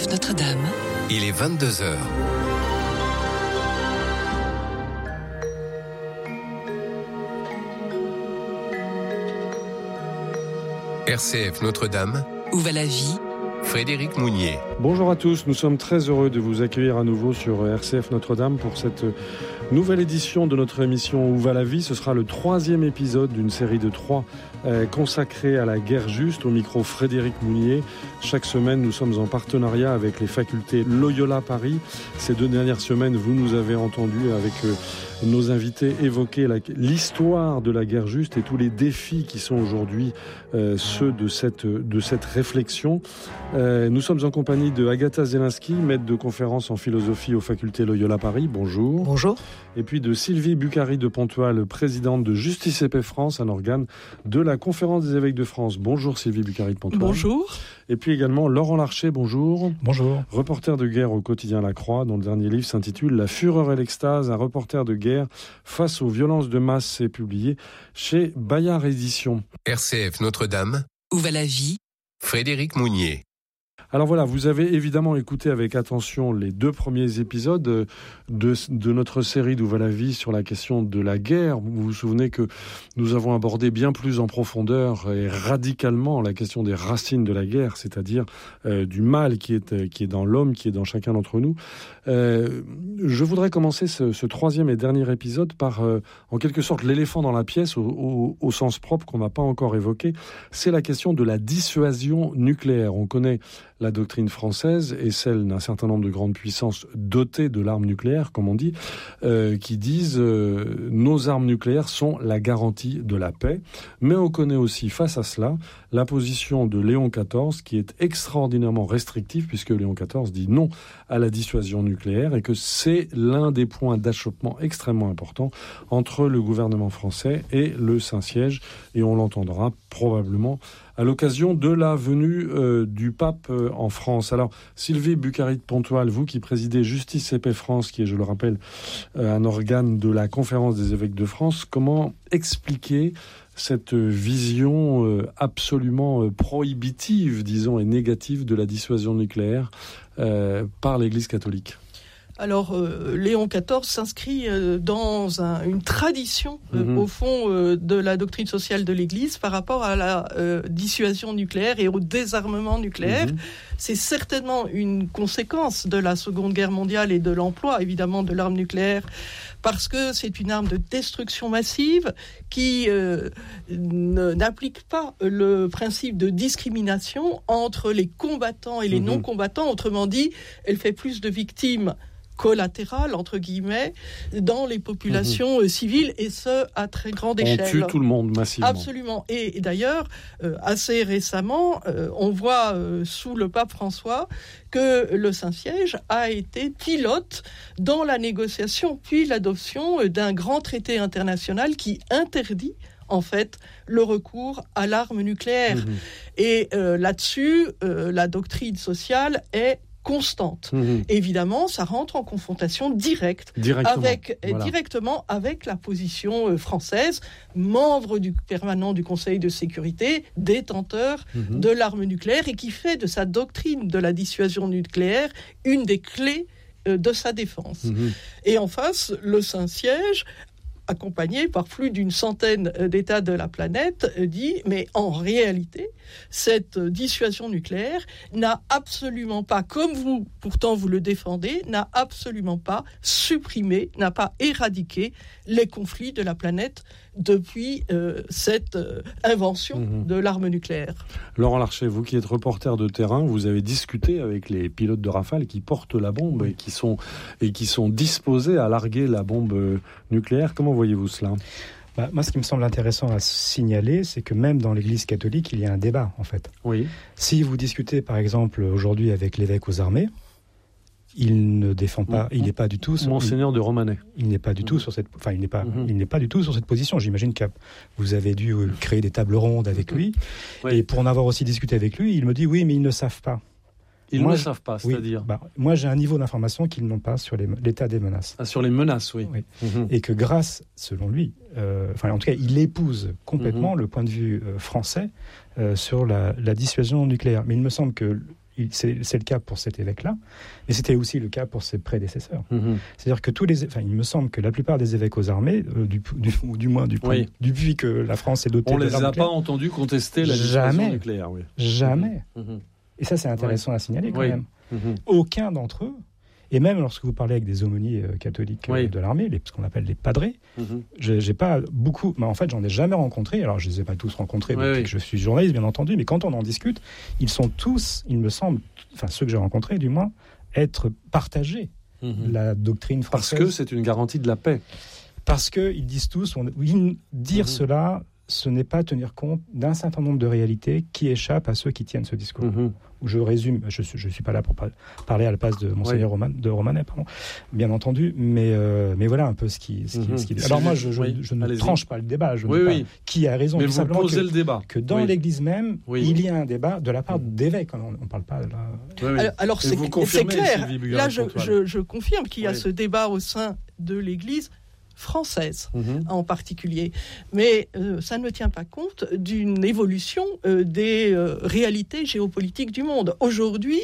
RCF Notre-Dame. Il est 22h. RCF Notre-Dame. Où va la vie ? Frédéric Mounier. Bonjour à tous, nous sommes très heureux de vous accueillir à nouveau sur RCF Notre-Dame pour cette nouvelle édition de notre émission Où va la vie ? Ce sera le 3e épisode d'une série de 3 consacrée à la guerre juste. Au micro Frédéric Mounier. Chaque semaine, nous sommes en partenariat avec les facultés Loyola Paris. Ces 2 dernières semaines, vous nous avez entendu avec nos invités évoquer l'histoire de la guerre juste et tous les défis qui sont aujourd'hui ceux de cette réflexion. Nous sommes en compagnie de Agatha Zelinski, maître de conférence en philosophie aux facultés Loyola Paris. Bonjour. Bonjour. Et puis de Sylvie Bucari de Pontoise, présidente de Justice et Paix France, un organe de la Conférence des évêques de France. Bonjour Sylvie Bucari de Pontoise. Bonjour. Et puis également Laurent Larcher, bonjour. Bonjour. Reporter de guerre au quotidien La Croix, dont le dernier livre s'intitule La fureur et l'extase, un reporter de guerre face aux violences de masse. C'est publié chez Bayard Éditions. RCF Notre-Dame. Où va la vie ? Frédéric Mounier. Alors voilà, vous avez évidemment écouté avec attention les 2 premiers épisodes de notre série d'Où va la vie sur la question de la guerre. Vous vous souvenez que nous avons abordé bien plus en profondeur et radicalement la question des racines de la guerre, c'est-à-dire du mal qui est dans l'homme, qui est dans chacun d'entre nous. Je voudrais commencer ce 3e et dernier épisode par, en quelque sorte, l'éléphant dans la pièce au sens propre qu'on n'a pas encore évoqué. C'est la question de la dissuasion nucléaire. On connaît la doctrine française et celle d'un certain nombre de grandes puissances dotées de l'arme nucléaire, comme on dit, qui disent nos armes nucléaires sont la garantie de la paix. Mais on connaît aussi, face à cela, la position de Léon XIV, qui est extraordinairement restrictive, puisque Léon XIV dit non à la dissuasion nucléaire, et que c'est l'un des points d'achoppement extrêmement importants entre le gouvernement français et le Saint-Siège, et on l'entendra probablement à l'occasion de la venue du pape en France. Alors, Sylvie Bucari de Pontoise, vous qui présidez Justice et Paix France, qui est, je le rappelle, un organe de la Conférence des évêques de France, comment expliquer cette vision absolument prohibitive, disons, et négative de la dissuasion nucléaire par l'Église catholique ? Alors, Léon XIV s'inscrit dans une tradition, au fond, de la doctrine sociale de l'Église par rapport à la dissuasion nucléaire et au désarmement nucléaire. C'est certainement une conséquence de la Seconde Guerre mondiale et de l'emploi, évidemment, de l'arme nucléaire, parce que c'est une arme de destruction massive qui n'applique pas le principe de discrimination entre les combattants et les non-combattants. Autrement dit, elle fait plus de victimes collatérales, entre guillemets, dans les populations civiles, et ce, à très grande échelle. On tue tout le monde massivement. Absolument. Et d'ailleurs, assez récemment, on voit sous le pape François que le Saint-Siège a été pilote dans la négociation puis l'adoption d'un grand traité international qui interdit en fait le recours à l'arme nucléaire. Et là-dessus, la doctrine sociale est constante. Évidemment, ça rentre en confrontation directement avec la position française, membre permanent du Conseil de sécurité, détenteur de l'arme nucléaire, et qui fait de sa doctrine de la dissuasion nucléaire une des clés de sa défense. Et en face, le Saint-Siège, accompagné par plus d'une centaine d'États de la planète, dit « mais en réalité, cette dissuasion nucléaire n'a absolument pas, comme vous, pourtant vous le défendez, n'a absolument pas supprimé, n'a pas éradiqué les conflits de la planète depuis cette invention de l'arme nucléaire. » Laurent Larcher, vous qui êtes reporter de terrain, vous avez discuté avec les pilotes de Rafale qui portent la bombe et qui sont disposés à larguer la bombe nucléaire. Comment voyez-vous cela ? Moi, ce qui me semble intéressant à signaler, c'est que même dans l'Église catholique, il y a un débat, en fait. Oui. Si vous discutez, par exemple, aujourd'hui avec l'évêque aux armées, il ne défend pas, il n'est pas du tout... Monseigneur de Romanais. Il n'est pas du tout sur cette... Enfin, il n'est pas du tout sur cette position. J'imagine que vous avez dû créer des tables rondes avec lui. Oui. Et pour en avoir aussi discuté avec lui, il me dit, oui, mais ils ne savent pas. Ils ne savent pas, c'est-à-dire moi, j'ai un niveau d'information qu'ils n'ont pas sur l'état des menaces. Ah, sur les menaces, oui. Et que grâce, selon lui, en tout cas, il épouse complètement le point de vue français sur la dissuasion nucléaire. Mais il me semble que c'est le cas pour cet évêque-là, mais c'était aussi le cas pour ses prédécesseurs. C'est-à-dire que il me semble que la plupart des évêques aux armées, du moins depuis que la France est dotée on de les l'arme a nucléaire, pas entendus contester la dissuasion nucléaire. Oui. Jamais. Et ça, c'est intéressant à signaler quand même. Aucun d'entre eux, et même lorsque vous parlez avec des aumôniers catholiques de l'armée, ce qu'on appelle les padrés, j'ai pas beaucoup, mais en fait, j'en ai jamais rencontré. Alors, je les ai pas tous rencontrés depuis que je suis journaliste, bien entendu, mais quand on en discute, ils sont tous, il me semble, enfin ceux que j'ai rencontrés du moins, être partagés la doctrine française. Parce que c'est une garantie de la paix. Parce qu'ils disent tous, dire cela, ce n'est pas tenir compte d'un certain nombre de réalités qui échappent à ceux qui tiennent ce discours. Je résume, je ne suis pas là pour parler à la place de Monseigneur Romanet, bien entendu, mais voilà un peu ce qui dit. Alors moi, je ne tranche pas le débat, je ne dis pas qui a raison. Mais tout vous posez le débat. Que dans l'Église même, il y a un débat de la part d'évêques. On ne parle pas là... Alors c'est clair, là je confirme qu'il y a ce débat au sein de l'Église française en particulier. Mais ça ne tient pas compte d'une évolution des réalités géopolitiques du monde. Aujourd'hui,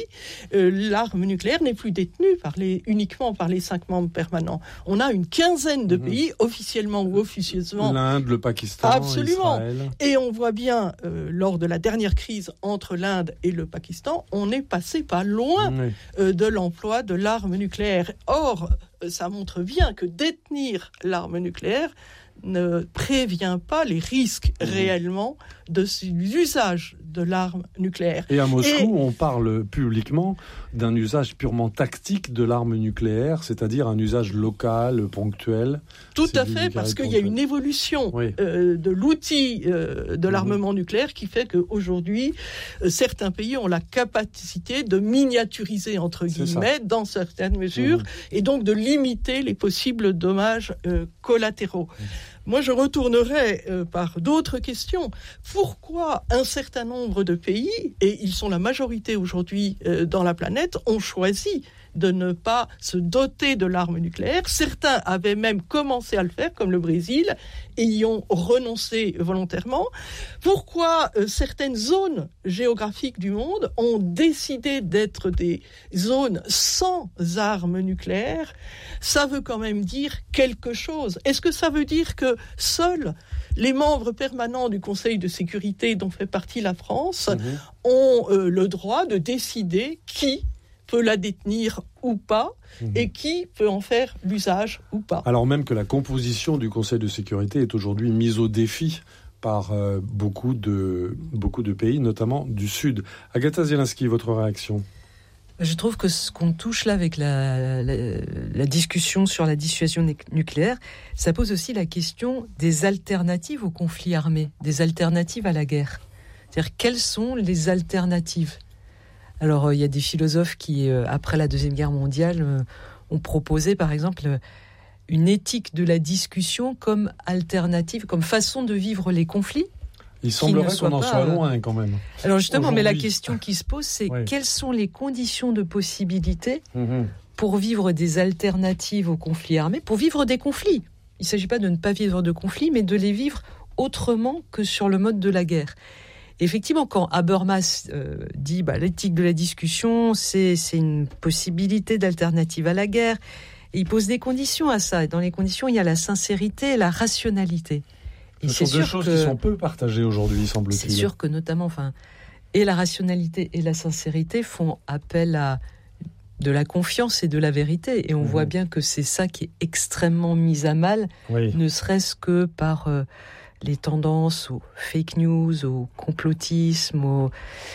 l'arme nucléaire n'est plus détenue uniquement par les 5 membres permanents. On a une quinzaine de pays, officiellement ou officieusement. L'Inde, le Pakistan, Israël. Et on voit bien, lors de la dernière crise entre l'Inde et le Pakistan, on est passé pas loin de l'emploi de l'arme nucléaire. Or, ça montre bien que détenir l'arme nucléaire ne prévient pas les risques réellement de l'usage de l'arme nucléaire. Et à Moscou, on parle publiquement d'un usage purement tactique de l'arme nucléaire, c'est-à-dire un usage local, ponctuel. Tout à fait, parce qu'il y a une évolution de l'outil de l'armement nucléaire qui fait qu'aujourd'hui, certains pays ont la capacité de miniaturiser, entre guillemets, dans certaines mesures, et donc de limiter les possibles dommages collatéraux. Moi, je retournerai par d'autres questions. Pourquoi un certain nombre de pays, et ils sont la majorité aujourd'hui dans la planète, ont choisi de ne pas se doter de l'arme nucléaire? Certains avaient même commencé à le faire, comme le Brésil, et y ont renoncé volontairement. Pourquoi certaines zones géographiques du monde ont décidé d'être des zones sans armes nucléaires? Ça veut quand même dire quelque chose. Est-ce que ça veut dire que seuls les membres permanents du Conseil de sécurité dont fait partie la France ont le droit de décider qui peut la détenir ou pas, et qui peut en faire l'usage ou pas? Alors même que la composition du Conseil de sécurité est aujourd'hui mise au défi par beaucoup de pays, notamment du Sud. Agatha Zielinski, votre réaction? Je trouve que ce qu'on touche là avec la discussion sur la dissuasion nucléaire, ça pose aussi la question des alternatives au conflit armé, des alternatives à la guerre. C'est-à-dire, quelles sont les alternatives ? Alors, il y a des philosophes qui, après la Deuxième Guerre mondiale, ont proposé, par exemple, une éthique de la discussion comme alternative, comme façon de vivre les conflits. Il semblerait qu'on en soit loin, quand même. Alors justement, mais la question qui se pose, c'est quelles sont les conditions de possibilité pour vivre des alternatives aux conflits armés, pour vivre des conflits. Il ne s'agit pas de ne pas vivre de conflits, mais de les vivre autrement que sur le mode de la guerre. Effectivement, quand Habermas dit l'éthique de la discussion, c'est une possibilité d'alternative à la guerre, et il pose des conditions à ça. Et dans les conditions, il y a la sincérité et la rationalité. Et ce sont deux choses qui sont peu partagées aujourd'hui, semble-t-il. C'est sûr que notamment, et la rationalité et la sincérité font appel à de la confiance et de la vérité. Et on voit bien que c'est ça qui est extrêmement mis à mal, ne serait-ce que par les tendances aux fake news, au complotisme.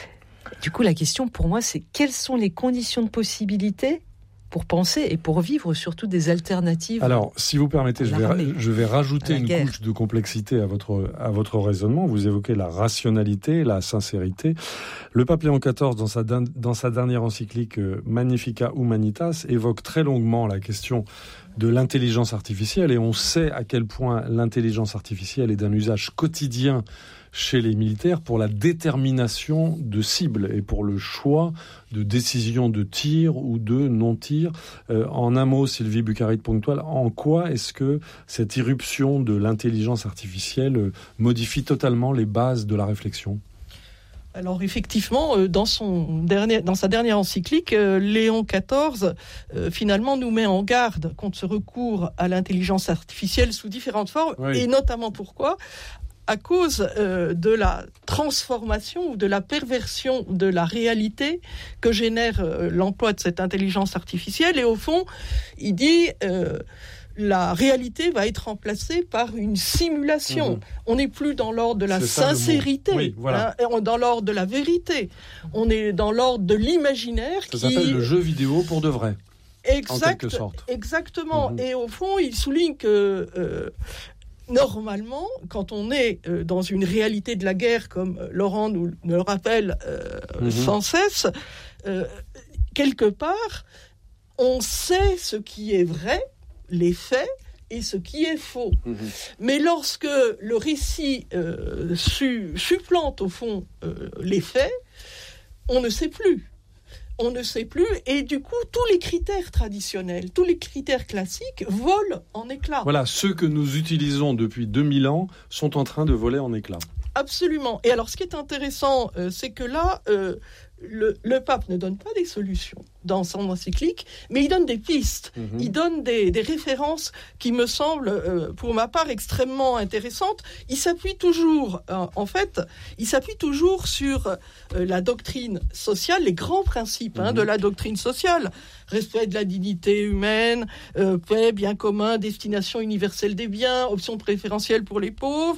Du coup, la question pour moi, c'est quelles sont les conditions de possibilité pour penser et pour vivre surtout des alternatives. Alors, si vous permettez, je vais rajouter une couche de complexité à votre raisonnement. Vous évoquez la rationalité, la sincérité. Le pape Léon XIV, dans sa dernière encyclique Magnificat Humanitas, évoque très longuement la question de l'intelligence artificielle, et on sait à quel point l'intelligence artificielle est d'un usage quotidien chez les militaires pour la détermination de cibles et pour le choix de décision de tir ou de non-tir. En un mot, Sylvie Buccaride Ponctual, en quoi est-ce que cette irruption de l'intelligence artificielle modifie totalement les bases de la réflexion ? Alors effectivement, dans sa dernière encyclique, Léon XIV finalement nous met en garde contre ce recours à l'intelligence artificielle sous différentes formes, et notamment pourquoi ? À cause de la transformation ou de la perversion de la réalité que génère l'emploi de cette intelligence artificielle. Et au fond, il dit... la réalité va être remplacée par une simulation. On n'est plus dans l'ordre de la sincérité, dans l'ordre de la vérité. On est dans l'ordre de l'imaginaire. Ça s'appelle le jeu vidéo pour de vrai, en quelque sorte. Exactement. Et au fond, il souligne que... normalement, quand on est dans une réalité de la guerre, comme Laurent nous le rappelle sans cesse, quelque part, on sait ce qui est vrai, les faits, et ce qui est faux. Mais lorsque le récit supplante au fond les faits, on ne sait plus. On ne sait plus, et du coup, tous les critères traditionnels, tous les critères classiques volent en éclats. Voilà, ceux que nous utilisons depuis 2000 ans sont en train de voler en éclats. Absolument. Et alors, ce qui est intéressant, c'est que là, le pape ne donne pas des solutions dans son encyclique, mais il donne des pistes, il donne des références qui me semblent, pour ma part, extrêmement intéressantes. Il s'appuie toujours, sur la doctrine sociale, les grands principes de la doctrine sociale. Respect de la dignité humaine, paix, bien commun, destination universelle des biens, option préférentielle pour les pauvres,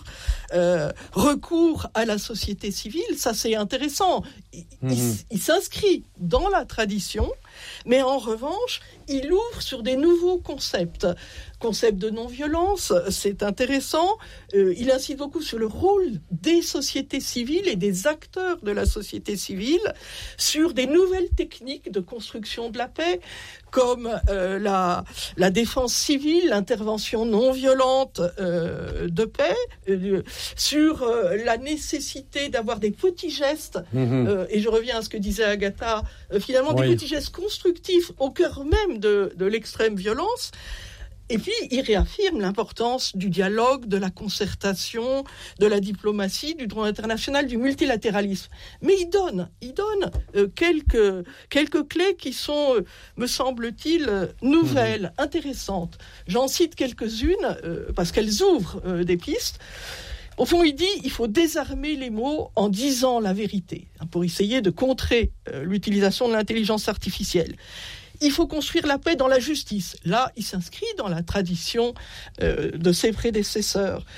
recours à la société civile, ça c'est intéressant. Il s'inscrit dans la tradition, mais en revanche, il ouvre sur des nouveaux concepts. Concept de non-violence, c'est intéressant. Il incite beaucoup sur le rôle des sociétés civiles et des acteurs de la société civile, sur des nouvelles techniques de construction de la paix, comme la défense civile, l'intervention non violente de paix, sur la nécessité d'avoir des petits gestes, et je reviens à ce que disait Agatha, finalement des petits gestes constructifs au cœur même de l'extrême violence. Et puis, il réaffirme l'importance du dialogue, de la concertation, de la diplomatie, du droit international, du multilatéralisme. Mais il donne quelques clés qui sont, me semble-t-il, nouvelles, intéressantes. J'en cite quelques-unes, parce qu'elles ouvrent des pistes. Au fond, il dit qu'il faut désarmer les mots en disant la vérité, pour essayer de contrer l'utilisation de l'intelligence artificielle. Il faut construire la paix dans la justice. Là, il s'inscrit dans la tradition de ses prédécesseurs.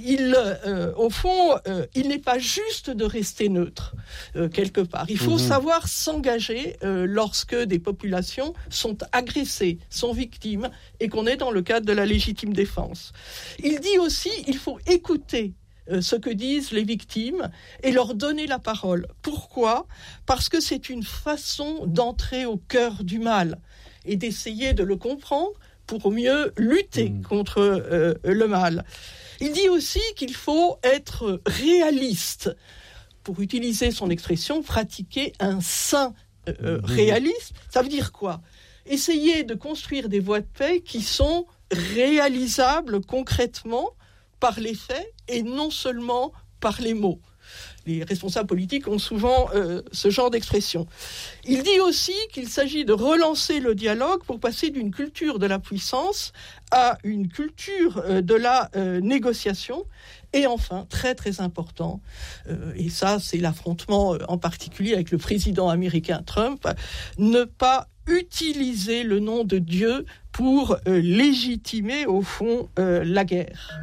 Au fond, il n'est pas juste de rester neutre, quelque part. Il faut savoir s'engager lorsque des populations sont agressées, sont victimes, et qu'on est dans le cadre de la légitime défense. Il dit aussi qu'il faut écouter ce que disent les victimes et leur donner la parole. Pourquoi ? Parce que c'est une façon d'entrer au cœur du mal et d'essayer de le comprendre pour mieux lutter contre le mal. Il dit aussi qu'il faut être réaliste. Pour utiliser son expression, pratiquer un sain réalisme. Ça veut dire quoi ? Essayer de construire des voies de paix qui sont réalisables concrètement par les faits et non seulement par les mots. Les responsables politiques ont souvent ce genre d'expression. Il dit aussi qu'il s'agit de relancer le dialogue pour passer d'une culture de la puissance à une culture de la négociation. Et enfin, très très important, et ça c'est l'affrontement en particulier avec le président américain Trump, ne pas utiliser le nom de Dieu pour légitimer au fond la guerre.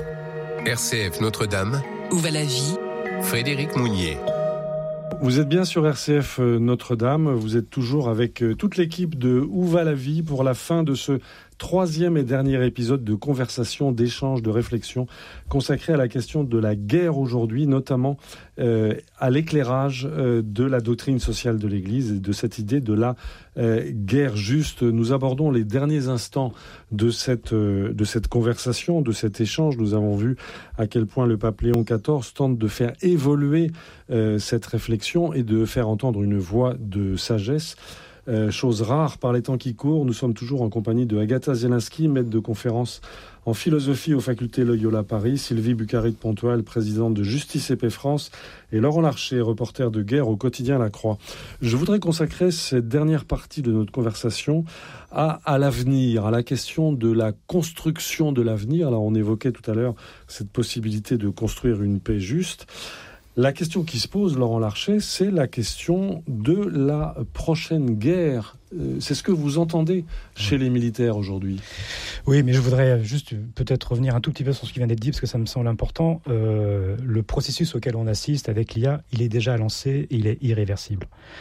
RCF Notre-Dame. Où va la vie ? Frédéric Mounier. Vous êtes bien sur RCF Notre-Dame, vous êtes toujours avec toute l'équipe de Où va la vie pour la fin de ce troisième et dernier épisode de conversation, d'échange, de réflexion consacré à la question de la guerre aujourd'hui, notamment à l'éclairage de la doctrine sociale de l'Église et de cette idée de la guerre juste. Nous abordons les derniers instants de cette conversation, de cet échange. Nous avons vu à quel point le pape Léon XIV tente de faire évoluer cette réflexion et de faire entendre une voix de sagesse. Chose rare par les temps qui courent, nous sommes toujours en compagnie de Agatha Zielinski, maître de conférence en philosophie aux facultés Loyola Paris, Sylvie Bucari de Pontoise, présidente de Justice et Paix France, et Laurent Larcher, reporter de guerre au quotidien La Croix. Je voudrais consacrer cette dernière partie de notre conversation à l'avenir, à la question de la construction de l'avenir. Alors on évoquait tout à l'heure cette possibilité de construire une paix juste. La question qui se pose, Laurent Larcher, c'est la question de la prochaine guerre. C'est ce que vous entendez chez les militaires aujourd'hui. Oui, mais je voudrais juste peut-être revenir un tout petit peu sur ce qui vient d'être dit, parce que ça me semble important. Le processus auquel on assiste avec l'IA, il est déjà lancé et il est irréversible.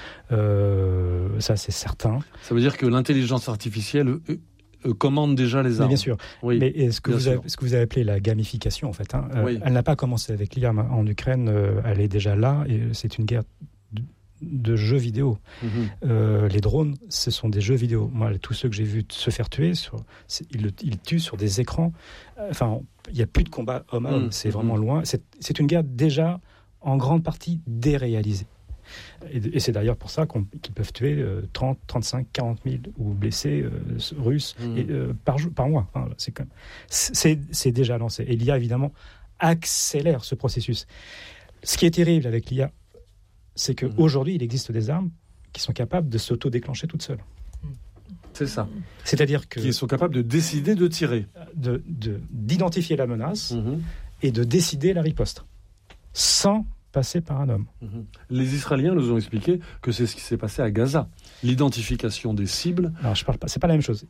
Ça, c'est certain. Ça veut dire que l'intelligence artificielle commande déjà les armes. Mais bien sûr. Oui, mais ce que vous avez appelé la gamification, en fait, oui. Elle n'a pas commencé avec l'IA en Ukraine. Elle est déjà là et c'est une guerre de jeux vidéo. Les drones, ce sont des jeux vidéo. Moi, tous ceux que j'ai vus se faire tuer, ils tuent sur des écrans. Enfin, il n'y a plus de combat homme à homme. C'est vraiment loin. C'est une guerre déjà en grande partie déréalisée. Et c'est d'ailleurs pour ça qu'ils peuvent tuer 30, 35, 40 000 ou blessés russes par mois. Hein, c'est déjà lancé. Et l'IA, évidemment, accélère ce processus. Ce qui est terrible avec l'IA, c'est qu'aujourd'hui, il existe des armes qui sont capables de s'auto-déclencher toutes seules. C'est ça. C'est-à-dire que... Qui sont capables de décider de tirer. D'identifier la menace et de décider la riposte. Sans passer par un homme. Les Israéliens nous ont expliqué que c'est ce qui s'est passé à Gaza. L'identification des cibles. Alors, je parle pas, c'est pas la même chose.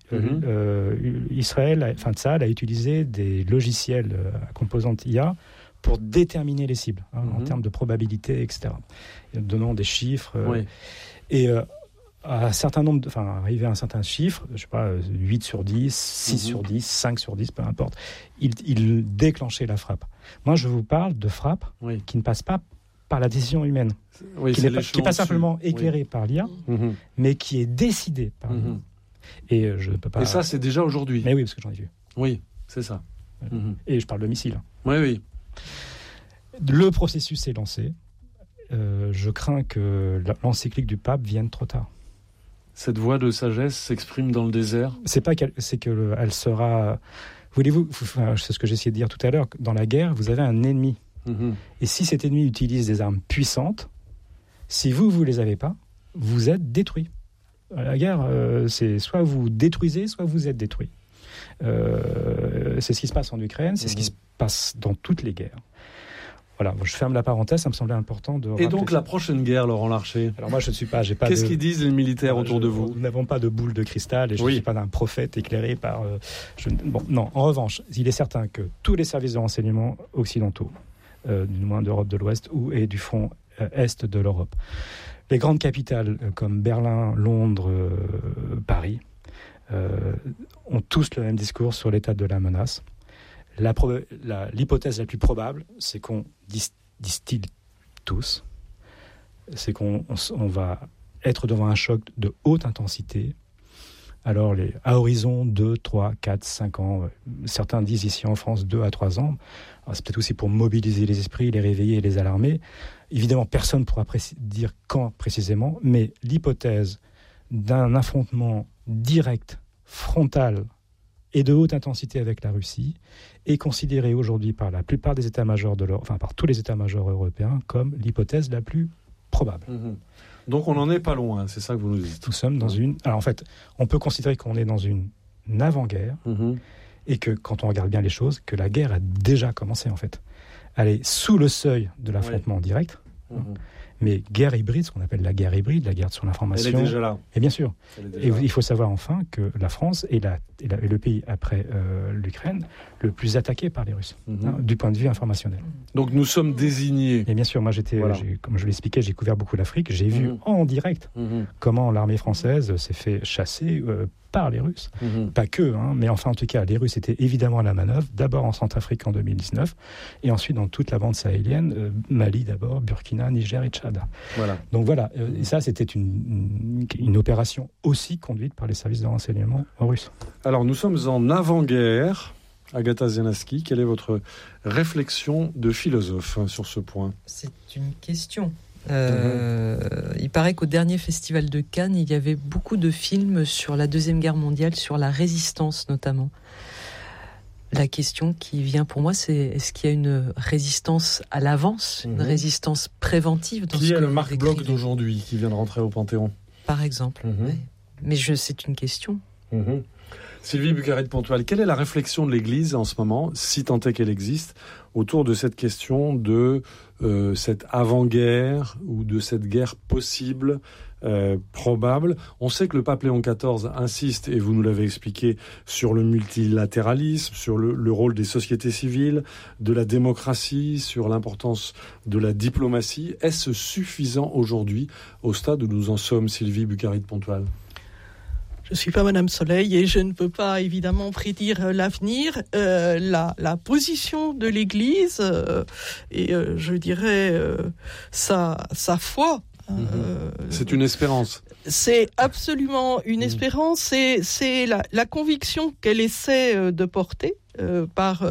Israël, Tsahal a utilisé des logiciels à composante IA pour déterminer les cibles, en termes de probabilité, etc. Donnant des chiffres. Et à un certain nombre, arrivé à un certain chiffre, je sais pas, 8 sur 10, 6 sur 10, 5 sur 10, peu importe, il déclenchait la frappe. Moi, je vous parle de frappe qui ne passe pas par la décision humaine, qui n'est pas simplement éclairée par l'IA, mais qui est décidée par l'IA. Et je ne peux pas... Et ça, c'est déjà aujourd'hui. Mais oui, parce que j'en ai vu. Oui, c'est ça. Et je parle de missiles. Oui. Le processus est lancé. Je crains que l'encyclique du pape vienne trop tard. Cette voix de sagesse s'exprime dans le désert. C'est qu'elle sera... Voulez-vous, c'est ce que j'ai essayé de dire tout à l'heure, dans la guerre, vous avez un ennemi. Et si cet ennemi utilise des armes puissantes, si vous les avez pas, vous êtes détruit. La guerre, c'est soit vous détruisez, soit vous êtes détruit. C'est ce qui se passe en Ukraine, c'est ce qui se passe dans toutes les guerres. Voilà, je ferme la parenthèse, ça me semblait important de... Et donc la prochaine guerre, Laurent Larcher? Alors moi, je ne suis pas... Qu'est-ce qu'ils disent les militaires autour de vous? Nous n'avons pas de boule de cristal et je ne suis pas un prophète éclairé par... non, en revanche, il est certain que tous les services de renseignement occidentaux, du moins d'Europe de l'Ouest et du front Est de l'Europe, les grandes capitales comme Berlin, Londres, Paris, ont tous le même discours sur l'état de la menace. L'hypothèse la plus probable, c'est qu'on disent-ils tous, c'est qu'on va être devant un choc de haute intensité. Alors, à horizon 2, 3, 4, 5 ans, certains disent ici en France 2 à 3 ans. Alors, c'est peut-être aussi pour mobiliser les esprits, les réveiller et les alarmer. Évidemment, personne ne pourra dire quand précisément, mais l'hypothèse d'un affrontement direct, frontal et de haute intensité avec la Russie est considérée aujourd'hui par la plupart des états-majors par tous les états-majors européens comme l'hypothèse la plus probable. Donc on n'en est pas loin, c'est ça que vous nous dites. Nous sommes dans une... Alors en fait, on peut considérer qu'on est dans une avant-guerre et que quand on regarde bien les choses, que la guerre a déjà commencé en fait. Elle est sous le seuil de l'affrontement direct. Mais guerre hybride, ce qu'on appelle la guerre hybride, la guerre sur l'information... Elle est déjà là. Et bien sûr. Et il faut savoir enfin que la France est le pays, après l'Ukraine, le plus attaqué par les Russes, du point de vue informationnel. Donc nous sommes désignés. Et bien sûr, moi comme je l'expliquais, j'ai couvert beaucoup l'Afrique, j'ai vu en direct comment l'armée française s'est fait chasser par les Russes. Pas que, mais enfin en tout cas, les Russes étaient évidemment à la manœuvre, d'abord en Centrafrique en 2019, et ensuite dans toute la bande sahélienne, Mali d'abord, Burkina, Niger et Tchad. Voilà. Donc voilà, et ça c'était une opération aussi conduite par les services de renseignement russes. Alors nous sommes en avant-guerre. Agatha Zielinski, quelle est votre réflexion de philosophe sur ce point? C'est une question. Il paraît qu'au dernier festival de Cannes, il y avait beaucoup de films sur la Deuxième Guerre mondiale, sur la résistance notamment. La question qui vient pour moi, c'est est-ce qu'il y a une résistance à l'avance, une résistance préventive dans qui est le Marc Bloch d'aujourd'hui, qui vient de rentrer au Panthéon, par exemple. Ouais. Mais c'est une question. Sylvie Bucarit-Pontoile, quelle est la réflexion de l'Église en ce moment, si tant est qu'elle existe, autour de cette question de cette avant-guerre ou de cette guerre possible, probable? On sait que le pape Léon XIV insiste, et vous nous l'avez expliqué, sur le multilatéralisme, sur le rôle des sociétés civiles, de la démocratie, sur l'importance de la diplomatie. Est-ce suffisant aujourd'hui, au stade où nous en sommes, Sylvie Bucarit-Pontoile? Je ne suis pas Madame Soleil et je ne peux pas évidemment prédire l'avenir. La position de l'Église et je dirais sa foi. C'est une espérance. C'est absolument une espérance. C'est la conviction qu'elle essaie de porter par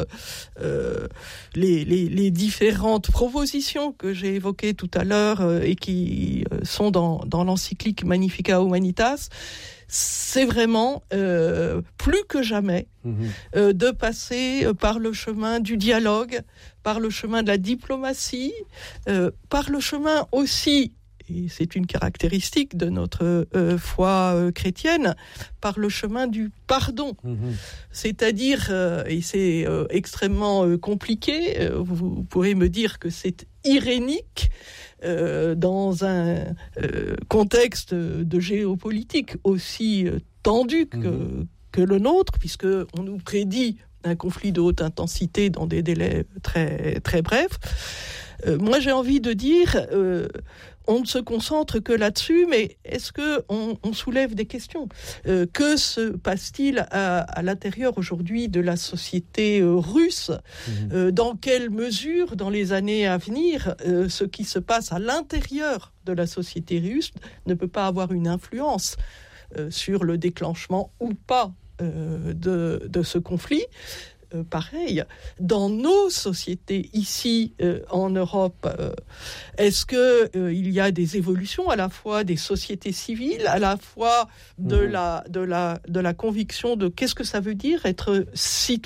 les différentes propositions que j'ai évoquées tout à l'heure et qui sont dans l'encyclique Magnificat Humanitas. C'est vraiment plus que jamais de passer par le chemin du dialogue, par le chemin de la diplomatie, par le chemin aussi, et c'est une caractéristique de notre foi chrétienne, par le chemin du pardon. C'est-à-dire, et c'est extrêmement compliqué, vous pourrez me dire que c'est irénique, dans un contexte de géopolitique aussi tendu que le nôtre, puisque on nous prédit un conflit de haute intensité dans des délais très, très brefs. Moi, j'ai envie de dire, on ne se concentre que là-dessus, mais est-ce qu'on soulève des questions ? Que se passe-t-il à l'intérieur aujourd'hui de la société russe ? Dans quelle mesure, dans les années à venir, ce qui se passe à l'intérieur de la société russe ne peut pas avoir une influence sur le déclenchement ou pas de ce conflit ? Pareil, dans nos sociétés ici en Europe, est-ce que il y a des évolutions à la fois des sociétés civiles, à la fois de la conviction de qu'est-ce que ça veut dire être citoyen ?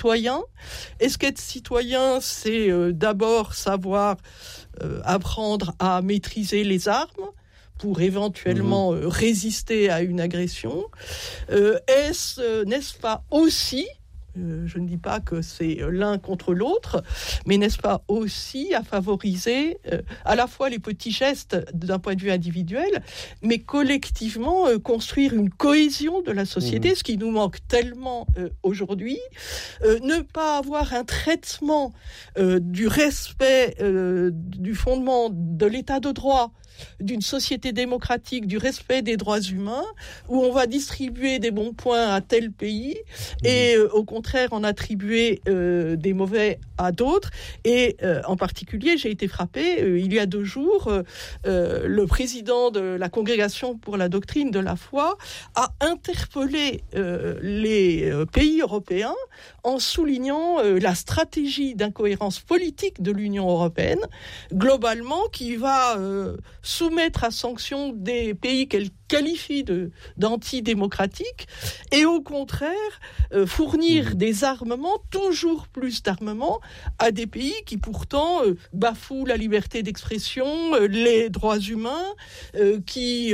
Est-ce qu'être citoyen, c'est d'abord savoir apprendre à maîtriser les armes pour éventuellement résister à une agression ? N'est-ce pas aussi, je ne dis pas que c'est l'un contre l'autre, mais n'est-ce pas aussi à favoriser à la fois les petits gestes d'un point de vue individuel, mais collectivement construire une cohésion de la société, ce qui nous manque tellement aujourd'hui, ne pas avoir un traitement du respect du fondement de l'état de droit, d'une société démocratique, du respect des droits humains, où on va distribuer des bons points à tel pays et au contraire en attribuer des mauvais à d'autres. Et en particulier, j'ai été frappée, il y a 2 jours, le président de la Congrégation pour la doctrine de la foi a interpellé les pays européens en soulignant la stratégie d'incohérence politique de l'Union européenne, globalement, qui va soumettre à sanction des pays qu'elle qualifie d'antidémocratiques et au contraire fournir des armements, toujours plus d'armements, à des pays qui pourtant bafouent la liberté d'expression, les droits humains, qui,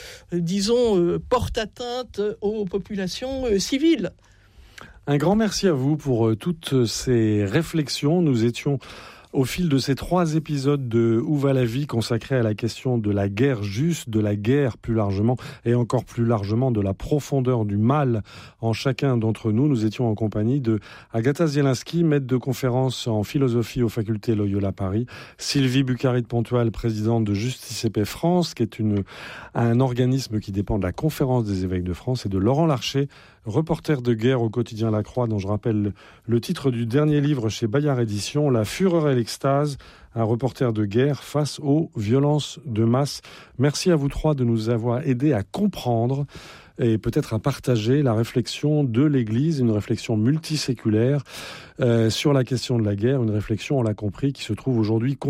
disons, portent atteinte aux populations civiles. Un grand merci à vous pour toutes ces réflexions. Nous étions au fil de ces 3 épisodes de Où va la vie consacrés à la question de la guerre juste, de la guerre plus largement et encore plus largement de la profondeur du mal en chacun d'entre nous. Nous étions en compagnie de Agatha Zielinski, maître de conférence en philosophie aux facultés Loyola Paris, Sylvie Bucarit-Pontoile, présidente de Justice et Paix France, qui est un organisme qui dépend de la Conférence des évêques de France, et de Laurent Larcher, reporter de guerre au quotidien La Croix, dont je rappelle le titre du dernier livre chez Bayard Éditions, La fureur et l'extase, un reporter de guerre face aux violences de masse. Merci à vous 3 de nous avoir aidés à comprendre et peut-être à partager la réflexion de l'Église, une réflexion multiséculaire sur la question de la guerre, une réflexion, on l'a compris, qui se trouve aujourd'hui